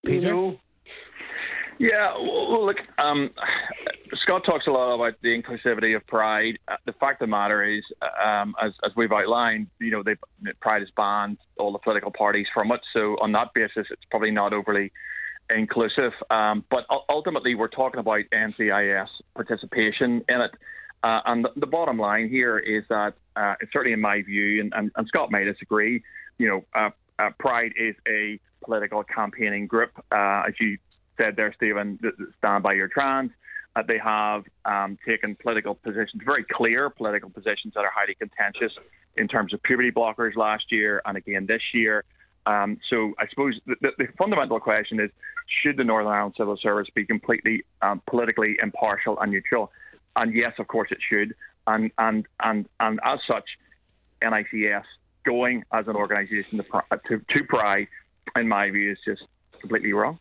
Peter? No. Yeah, well, look, Scott talks a lot about the inclusivity of Pride. The fact of the matter is, as we've outlined, Pride has banned all the political parties from it. So on that basis, it's probably not overly inclusive. But ultimately, we're talking about NCIS participation in it. And the bottom line here is that, certainly in my view, and Scott may disagree, Pride is a political campaigning group, as you said there, Stephen, stand by your trans. They have taken political positions, very clear political positions that are highly contentious in terms of puberty blockers last year and again this year. So I suppose the fundamental question is, should the Northern Ireland Civil Service be completely politically impartial and neutral? And yes, of course it should. And as such, NICS going as an organisation to Pride, in my view, is just completely wrong.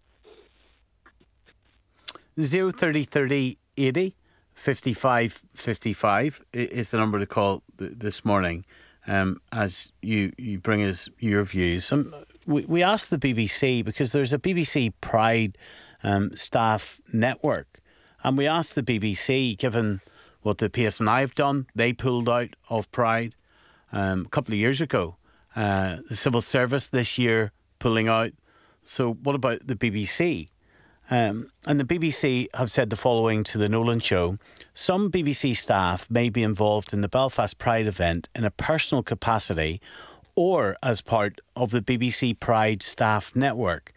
030 30 80 55 55 is the number to call this morning, as you bring us your views. We asked the BBC, because there's a BBC Pride staff network, and we asked the BBC, given what the PSNI have done, they pulled out of Pride a couple of years ago. The Civil Service this year pulling out. So what about the BBC? And the BBC have said the following to the Nolan Show. Some BBC staff may be involved in the Belfast Pride event in a personal capacity or as part of the BBC Pride staff network.